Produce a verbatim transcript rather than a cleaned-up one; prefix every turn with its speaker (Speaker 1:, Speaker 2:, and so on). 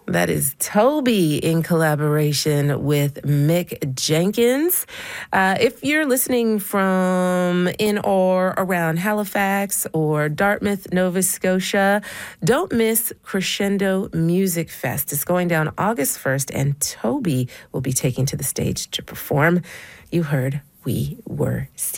Speaker 1: That is Toby in collaboration with Mick Jenkins. Uh, if you're listening from in or around Halifax or Dartmouth, Nova Scotia, don't miss Crescendo Music Fest. It's going down August first, and Toby will be taking to the stage to perform. You heard We Were Seeds.